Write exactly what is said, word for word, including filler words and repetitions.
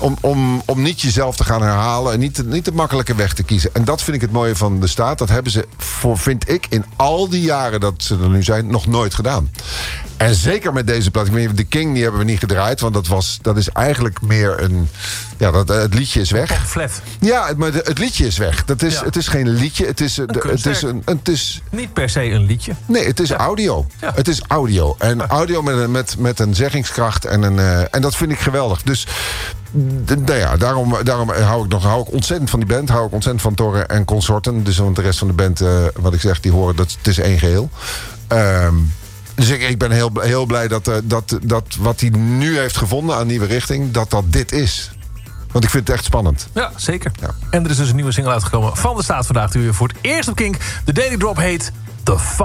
Om, om, om niet jezelf te gaan herhalen en niet, de, niet de makkelijke weg te kiezen. En dat vind ik het mooie van de staat. Dat hebben ze, voor, vind ik, in al die jaren dat ze er nu zijn, nog nooit gedaan. En zeker met deze plaat. De King, die hebben we niet gedraaid. Want dat, was, dat is eigenlijk meer een... Ja, dat, het liedje is weg. Flat. Ja, het, maar de, het liedje is weg. Dat is, ja. Het is geen liedje. Het is, de, het is een... Het is, niet per se een liedje. Nee, het is ja. audio. Ja. Het is audio. En ja. audio met, met, met een zeggingskracht. En, een, uh, en dat vind ik geweldig. Dus... Nou ja, daarom, daarom hou ik nog hou ik ontzettend van die band. Hou ik ontzettend van Torre en consorten. Dus want de rest van de band, uh, wat ik zeg, die horen dat het is één geheel. Um, dus ik, ik ben heel, heel blij dat, uh, dat, dat wat hij nu heeft gevonden aan nieuwe richting, dat dat dit is. Want ik vind het echt spannend. Ja, zeker. Ja. Ja. En er is dus een nieuwe single uitgekomen van de staat vandaag. Die weer voor het eerst op Kink. De Daily Drop heet The